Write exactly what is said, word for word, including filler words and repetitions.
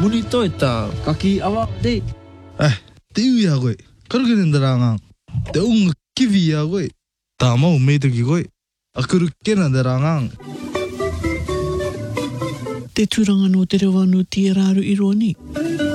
bonito eta kaki awak de. Eh, tiu ya goi. Karugin ndarangang. Te ung kivi ya goi. Ta mau meito ki goi. Akuru kena ndarangang. Te turanga no te rewa no tia raru ironi.